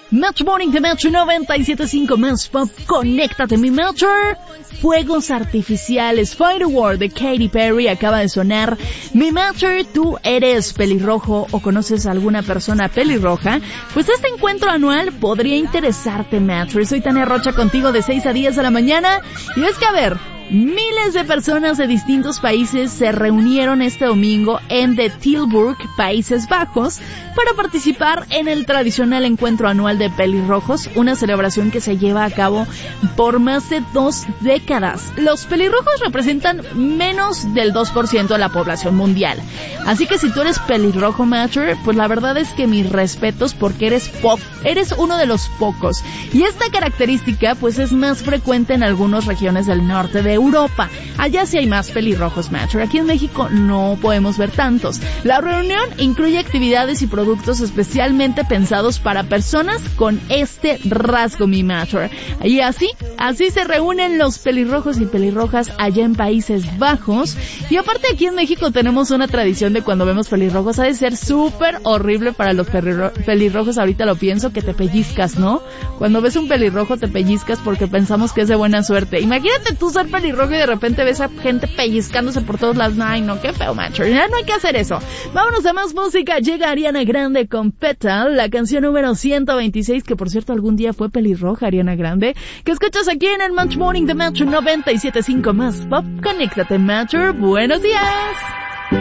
Match Morning de Metro 97.5 más pop, conéctate mi Metro. Fuegos artificiales, Firework de Katy Perry acaba de sonar. Mi Metro, tú eres pelirrojo o conoces a alguna persona pelirroja, pues este encuentro anual podría interesarte, Metro. Soy Tania Rocha contigo de 6 a 10 de la mañana. Y es que a ver, miles de personas de distintos países se reunieron este domingo en The Tilburg, Países Bajos, para participar en el tradicional encuentro anual de pelirrojos, una celebración que se lleva a cabo por más de 2 décadas. Los pelirrojos representan menos del 2% de la población mundial. Así que si tú eres pelirrojo, Matcher, pues la verdad es que mis respetos porque eres pop, eres uno de los pocos. Y esta característica pues es más frecuente en algunas regiones del norte de Europa. Allá sí hay más pelirrojos, Matcher. Aquí en México no podemos ver tantos. La reunión incluye actividades y productos especialmente pensados para personas con este rasgo, mi Matcher. Y así se reúnen los pelirrojos y pelirrojas allá en Países Bajos. Y aparte aquí en México tenemos una tradición de cuando vemos pelirrojos, ha de ser súper horrible para los pelirrojos, ahorita lo pienso, que te pellizcas, ¿no? Cuando ves un pelirrojo te pellizcas porque pensamos que es de buena suerte. Imagínate tú ser pelirrojo y de repente ves a gente pellizcándose por todos lados. Ay, no, qué feo, macho. Ya no hay que hacer eso. Vámonos a más música. Llega Ariana Grande con Petal, la canción número 126, que por cierto algún día fue pelirroja Ariana Grande, que escuchas aquí en el Match Morning de Metro 97.5 más pop. Conéctate, Matcher. Buenos días.